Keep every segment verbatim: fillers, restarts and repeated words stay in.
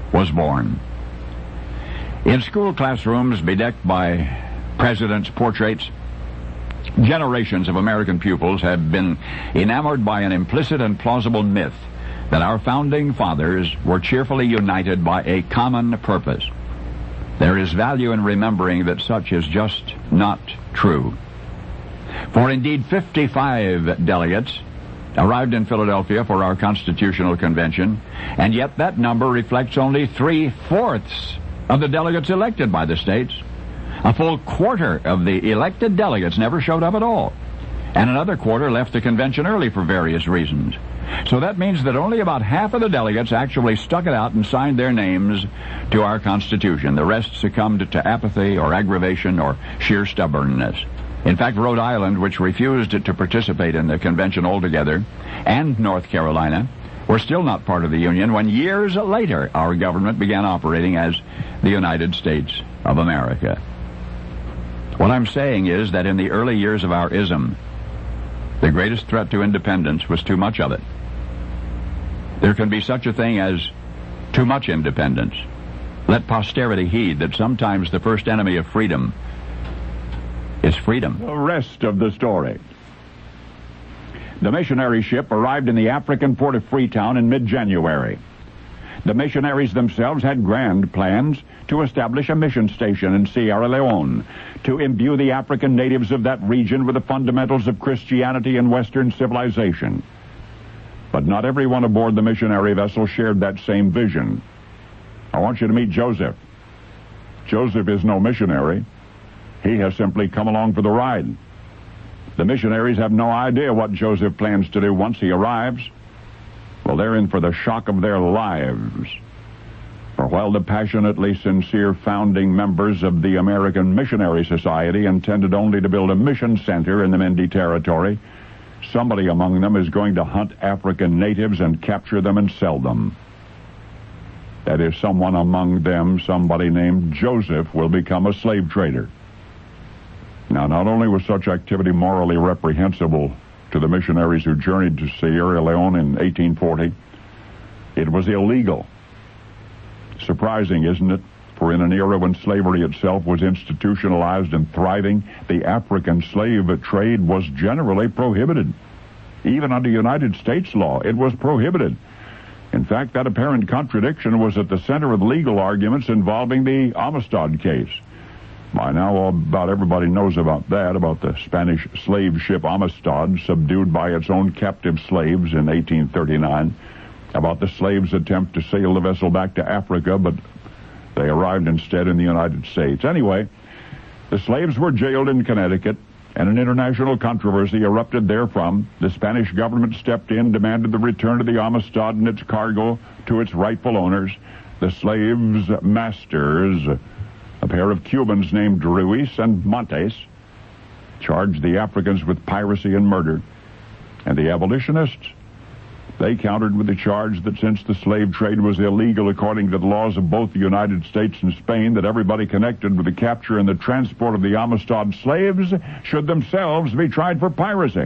was born. In school classrooms bedecked by presidents' portraits, generations of American pupils have been enamored by an implicit and plausible myth that our founding fathers were cheerfully united by a common purpose. There is value in remembering that such is just not true. For indeed, fifty-five delegates arrived in Philadelphia for our Constitutional Convention, and yet that number reflects only three-fourths of the delegates elected by the states. A full quarter of the elected delegates never showed up at all, and another quarter left the convention early for various reasons. So that means that only about half of the delegates actually stuck it out and signed their names to our Constitution. The rest succumbed to apathy or aggravation or sheer stubbornness. In fact, Rhode Island, which refused to participate in the convention altogether, and North Carolina, were still not part of the Union when years later our government began operating as the United States of America. What I'm saying is that in the early years of our ism, the greatest threat to independence was too much of it. There can be such a thing as too much independence. Let posterity heed that sometimes the first enemy of freedom is freedom. The rest of the story. The missionary ship arrived in the African port of Freetown in mid-January. The missionaries themselves had grand plans to establish a mission station in Sierra Leone, to imbue the African natives of that region with the fundamentals of Christianity and Western civilization. But not everyone aboard the missionary vessel shared that same vision. I want you to meet Joseph. Joseph is no missionary. He has simply come along for the ride. The missionaries have no idea what Joseph plans to do once he arrives. Well, they're in for the shock of their lives. For while the passionately sincere founding members of the American Missionary Society intended only to build a mission center in the Mendi Territory, somebody among them is going to hunt African natives and capture them and sell them. That is, someone among them, somebody named Joseph, will become a slave trader. Now, not only was such activity morally reprehensible to the missionaries who journeyed to Sierra Leone in eighteen forty, it was illegal. Surprising, isn't it? For in an era when slavery itself was institutionalized and thriving, the African slave trade was generally prohibited. Even under United States law, it was prohibited. In fact, that apparent contradiction was at the center of legal arguments involving the Amistad case. By now, about everybody knows about that, about the Spanish slave ship Amistad, subdued by its own captive slaves in eighteen thirty-nine, about the slaves' attempt to sail the vessel back to Africa, but they arrived instead in the United States. Anyway, the slaves were jailed in Connecticut, and an international controversy erupted therefrom. The Spanish government stepped in, demanded the return of the Amistad and its cargo to its rightful owners. The slaves' masters, a pair of Cubans named Ruiz and Montes, charged the Africans with piracy and murder. And the abolitionists, they countered with the charge that since the slave trade was illegal according to the laws of both the United States and Spain, that everybody connected with the capture and the transport of the Amistad slaves should themselves be tried for piracy.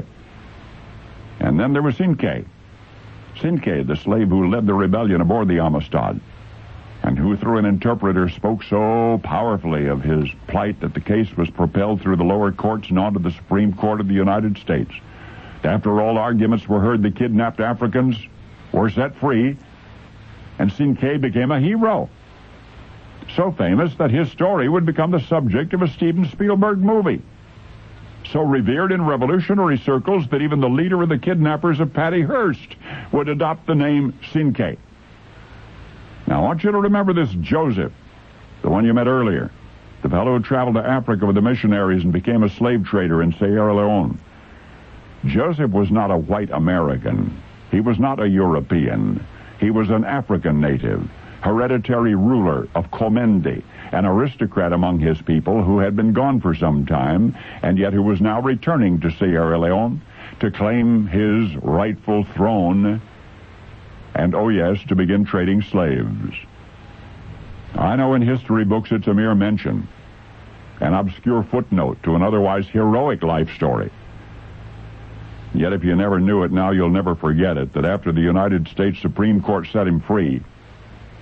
And then there was Cinque. Cinque, the slave who led the rebellion aboard the Amistad, and who through an interpreter spoke so powerfully of his plight that the case was propelled through the lower courts and on to the Supreme Court of the United States. After all arguments were heard, the kidnapped Africans were set free, and Cinque became a hero. So famous that his story would become the subject of a Steven Spielberg movie. So revered in revolutionary circles that even the leader of the kidnappers of Patty Hearst would adopt the name Cinque. Now, I want you to remember this Joseph, the one you met earlier, the fellow who traveled to Africa with the missionaries and became a slave trader in Sierra Leone. Joseph was not a white American. He was not a European. He was an African native, hereditary ruler of Comendi, an aristocrat among his people who had been gone for some time, and yet who was now returning to Sierra Leone to claim his rightful throne and, oh yes, to begin trading slaves. I know in history books it's a mere mention, an obscure footnote to an otherwise heroic life story. Yet if you never knew it, now you'll never forget it, that after the United States Supreme Court set him free,